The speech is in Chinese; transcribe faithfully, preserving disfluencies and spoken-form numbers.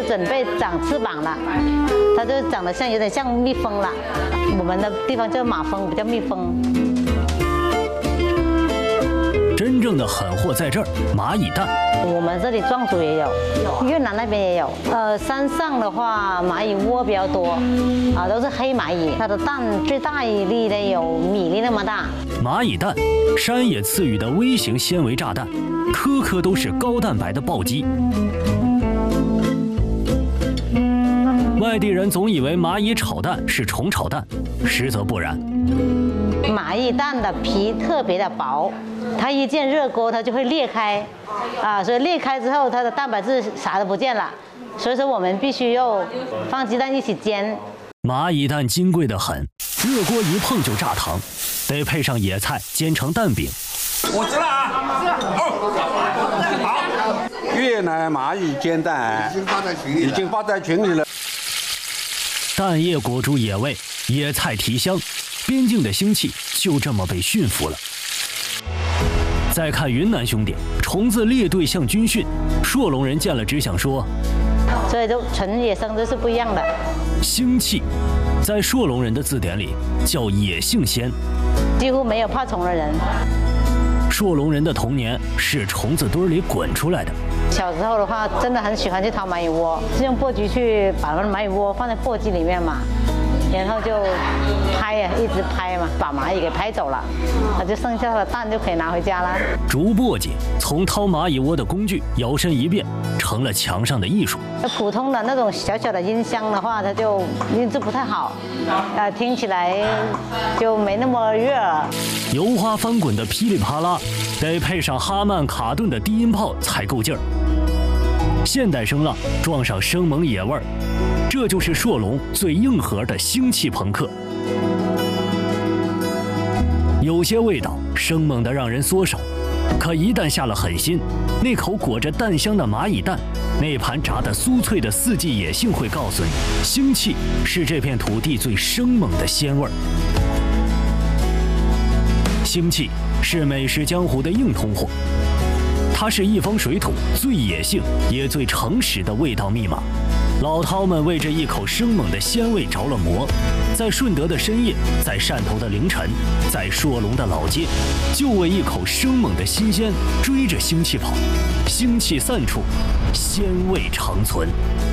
准备长翅膀了，它就长得像有点像蜜蜂了。我们的地方叫马蜂，不叫蜜蜂。 真正的狠货在这儿，蚂蚁蛋。 我们这里壮族也有，越南那边也有。呃，山上的话，蚂蚁窝比较多，啊，都是黑蚂蚁。它的蛋最大一粒的有米粒那么大。 蚂蚁蛋，山野赐予的微型纤维炸弹，颗颗都是高蛋白的暴击。外地人总以为蚂蚁炒蛋是虫炒蛋，实则不然。 蚂蚁蛋的皮特别的薄，它一见热锅它就会裂开，啊，所以裂开之后它的蛋白质啥都不见了，所以说我们必须要放鸡蛋一起煎。 蚂蚁蛋金贵得很，热锅一碰就炸糖，得配上野菜煎成蛋饼。 我知了啊，哦，好，越南蚂蚁煎蛋已经发在群里了，已经发在群里了。 蛋液裹住野味，野菜提香，边境的腥气就这么被驯服了。再看云南兄弟，虫子列队向军训，朔龙人见了只想说， 所以就纯野生这是不一样的。 腥气，在朔龙人的字典里叫野性鲜， 几乎没有怕虫的人。 朔龙人的童年是虫子堆里滚出来的。 小时候的话，真的很喜欢去掏蚂蚁窝，是用簸箕去把那蚂蚁窝放在簸箕里面嘛，然后就拍呀，一直拍嘛，把蚂蚁给拍走了，那就剩下的蛋就可以拿回家了。 竹簸箕从掏蚂蚁窝的工具摇身一变，成了墙上的艺术。 普通的那种小小的音箱的话，它就音质不太好，呃，听起来就没那么悦耳。 油花翻滚的噼里啪啦，得配上哈曼卡顿的低音炮才够劲儿。现代声浪撞上生猛野味儿，这就是朔龙最硬核的腥气朋克。有些味道生猛的让人缩手，可一旦下了狠心，那口裹着蛋香的蚂蚁蛋，那盘炸得酥脆的四季野性会告诉你，腥气是这片土地最生猛的鲜味儿。腥气是美食江湖的硬通货，它是一方水土最野性也最诚实的味道密码。老饕们为这一口生猛的鲜味着了魔，在顺德的深夜，在汕头的凌晨，在朔龙的老街，就为一口生猛的新鲜追着腥气跑。腥气散处，鲜味长存。